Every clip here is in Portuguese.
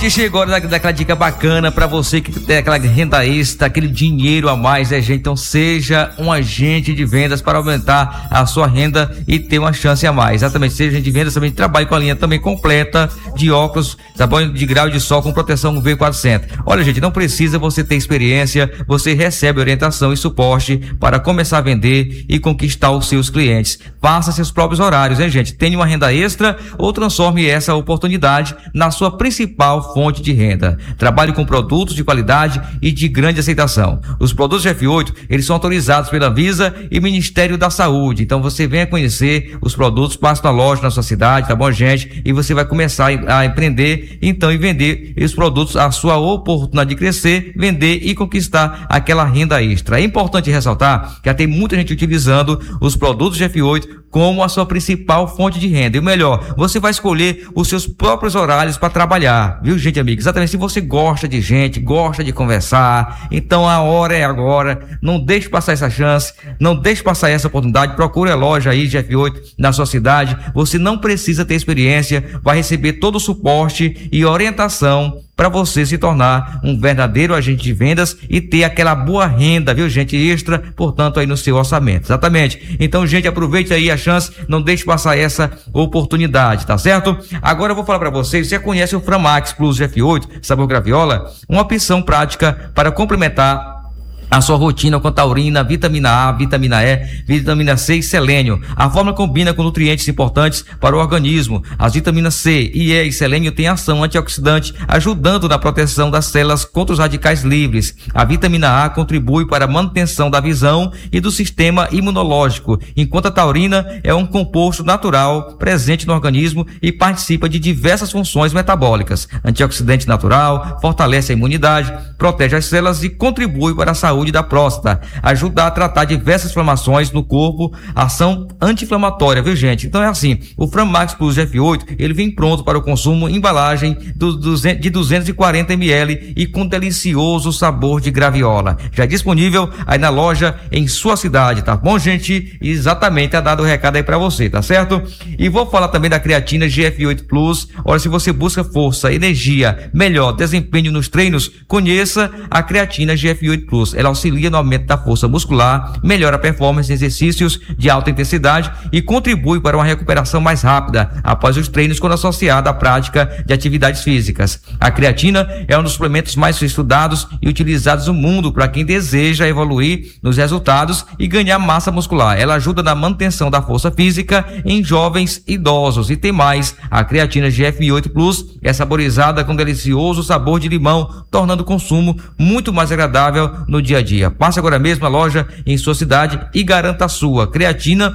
Chegou a hora daquela dica bacana para você que tem aquela renda extra, aquele dinheiro a mais, né, gente? Então seja um agente de vendas para aumentar a sua renda e ter uma chance a mais. Exatamente, seja agente de vendas, também trabalhe com a linha também completa de óculos, tá bom? De grau de sol com proteção UV 400. Olha, gente, não precisa você ter experiência, você recebe orientação e suporte para começar a vender e conquistar os seus clientes. Faça seus próprios horários, hein, gente? Tenha uma renda extra ou transforme essa oportunidade na sua principal fonte de renda. Trabalhe com produtos de qualidade e de grande aceitação. Os produtos F8, eles são autorizados pela Anvisa e Ministério da Saúde. Então você venha conhecer os produtos, passe na loja na sua cidade, tá bom, gente? E você vai começar a empreender, então, e vender os produtos, a sua oportunidade de crescer, vender e conquistar aquela renda extra. É importante ressaltar que já tem muita gente utilizando os produtos F8 como a sua principal fonte de renda. E o melhor, você vai escolher os seus próprios horários para trabalhar, viu, gente, amiga? Exatamente, se você gosta de gente, gosta de conversar, então a hora é agora. Não deixe passar essa chance, não deixe passar essa oportunidade. Procure a loja aí de F8 na sua cidade. Você não precisa ter experiência, vai receber todo o suporte e orientação para você se tornar um verdadeiro agente de vendas e ter aquela boa renda, viu, gente, extra, portanto, aí no seu orçamento. Exatamente. Então, gente, aproveite aí a chance, não deixe passar essa oportunidade, tá certo? Agora eu vou falar para vocês, você conhece o Framax Plus F8, sabor graviola? Uma opção prática para complementar a sua rotina com taurina, vitamina A, vitamina E, vitamina C e selênio. A fórmula combina com nutrientes importantes para o organismo. As vitaminas C, E e selênio têm ação antioxidante, ajudando na proteção das células contra os radicais livres. A vitamina A contribui para a manutenção da visão e do sistema imunológico, enquanto a taurina é um composto natural presente no organismo e participa de diversas funções metabólicas. Antioxidante natural, fortalece a imunidade, protege as células e contribui para a saúde da próstata, ajuda a tratar diversas inflamações no corpo, ação anti-inflamatória, viu, gente? Então é assim, o Framax Plus F8, ele vem pronto para o consumo em embalagem de 240 ml e com delicioso sabor de graviola. Já é disponível aí na loja em sua cidade, tá bom, gente? Exatamente, tá dado o recado aí para você, tá certo? E vou falar também da creatina GF8 Plus. Olha, se você busca força, energia, melhor desempenho nos treinos, conheça a creatina GF8 Plus. Ela auxilia no aumento da força muscular, melhora a performance em exercícios de alta intensidade e contribui para uma recuperação mais rápida após os treinos quando associada à prática de atividades físicas. A creatina é um dos suplementos mais estudados e utilizados no mundo para quem deseja evoluir nos resultados e ganhar massa muscular. Ela ajuda na manutenção da força física em jovens e idosos. E tem mais, a creatina GF8 Plus é saborizada com delicioso sabor de limão, tornando o consumo muito mais agradável no dia a dia. Passe agora mesmo a loja em sua cidade e garanta a sua creatina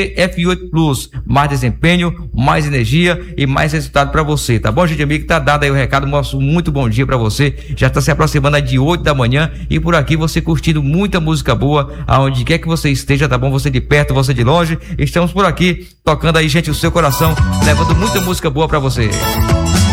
GF8 Plus. Mais desempenho, mais energia e mais resultado para você, tá bom, gente amigo? Tá dado aí o recado, nosso muito bom dia para você. Já está se aproximando aí de 8 da manhã e por aqui você curtindo muita música boa, aonde quer que você esteja, tá bom? Você de perto, você de longe, estamos por aqui tocando aí, gente, o seu coração, levando muita música boa para você.